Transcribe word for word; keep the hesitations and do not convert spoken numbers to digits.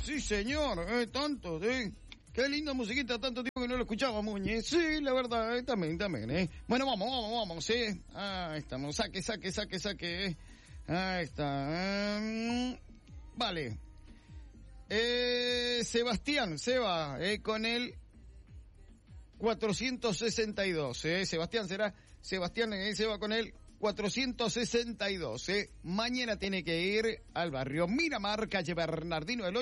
sí señor, eh, tanto, eh. Qué linda musiquita, tanto tiempo que no lo escuchaba, Muñe. Sí, la verdad, eh, también, también, eh. Bueno, vamos, vamos, vamos, eh. Ah, estamos, saque, saque, saque, saque, eh. Ahí está. Um, vale. Eh, Sebastián, Seba, eh, con el cuatrocientos sesenta y dos, eh. Sebastián será, Sebastián, eh, se va con el cuatrocientos sesenta y dos, eh. Mañana tiene que ir al barrio Miramar, calle Bernardino del